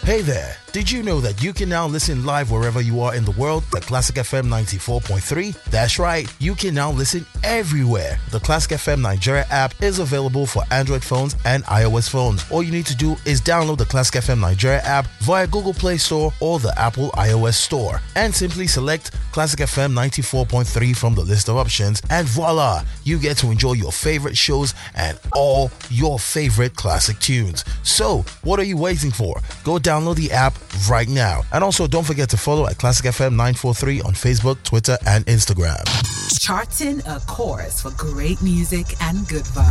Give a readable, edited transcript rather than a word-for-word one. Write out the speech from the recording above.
Hey there, did you know that you can now listen live wherever you are in the world? The Classic FM 94.3? That's right, you can now listen everywhere. The Classic FM Nigeria app is available for Android phones and iOS phones. All you need to do is download the Classic FM Nigeria app via Google Play Store or the Apple iOS Store and simply select Classic FM 94.3 from the list of options, and voila, you get to enjoy your favorite shows and all your favorite classic tunes. So, what are you waiting for? Go download the app right now. And also, don't forget to follow at Classic FM 943 on Facebook, Twitter, and Instagram. Charting a course for great music and good vibes.